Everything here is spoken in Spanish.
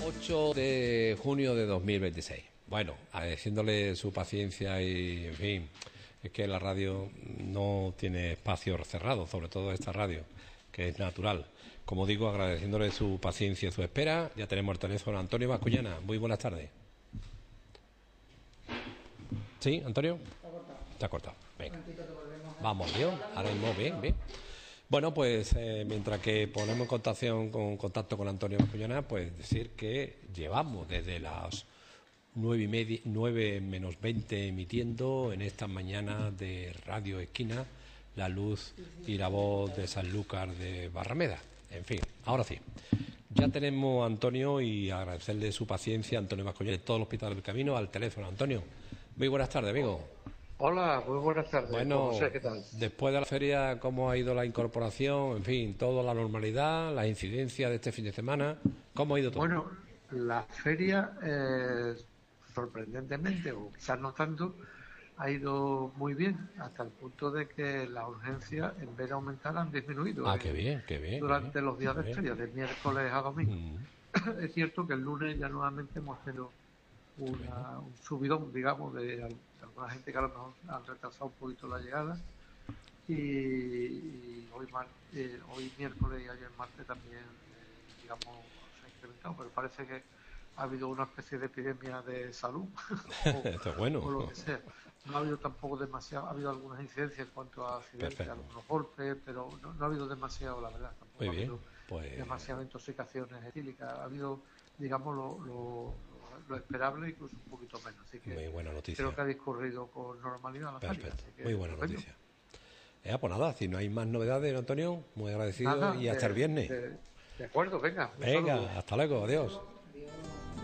8 de junio de 2026. Bueno, agradeciéndole su paciencia y, en fin, es que la radio no tiene espacios cerrados, sobre todo esta radio, que es natural. Como digo, agradeciéndole su paciencia y su espera, ya tenemos el teléfono. Antonio Bascuñana, muy buenas tardes. ¿Sí, Antonio? Está cortado. Venga. Vamos, ¿vio? Ahora mismo, bien, bien. Bueno, pues mientras que ponemos en contacto con Antonio Bascuñana, pues decir que llevamos desde las 9:30, 9 menos 20 emitiendo en estas mañanas de Radio Esquina, la luz y la voz de Sanlúcar de Barrameda. En fin, ahora sí. Ya tenemos a Antonio y agradecerle su paciencia, Antonio Bascuñana, de todo el Hospital del Camino, al teléfono. Antonio, muy buenas tardes, amigo. Hola, muy buenas tardes. Bueno, José, ¿qué tal? después de la feria, ¿cómo ha ido la incorporación? En fin, toda la normalidad, las incidencias de este fin de semana, ¿cómo ha ido todo? Bueno, la feria, sorprendentemente, o quizás no tanto, ha ido muy bien, hasta el punto de que las urgencias, en vez de aumentar, han disminuido. Qué bien, qué bien. Durante los días de bien. feria, de miércoles a domingo. Es cierto que el lunes ya nuevamente hemos tenido un subidón, digamos, de alguna gente que a lo mejor han retrasado un poquito la llegada, y hoy miércoles y ayer martes también, digamos, se ha incrementado, pero parece que ha habido una especie de epidemia de salud Esto es bueno. o lo que sea. No ha habido tampoco demasiado, ha habido algunas incidencias en cuanto a accidentes, algunos golpes, pero no ha habido demasiado, la verdad. Tampoco Muy ha bien, habido demasiadas intoxicaciones etílicas. Ha habido, digamos, lo esperable, incluso un poquito menos. Así que muy buena noticia. Creo que ha discurrido con normalidad la feria. Muy buena noticia. Pues nada, si no hay más novedades, Antonio, muy agradecido y hasta el viernes. De acuerdo, venga. Venga, hasta luego, adiós.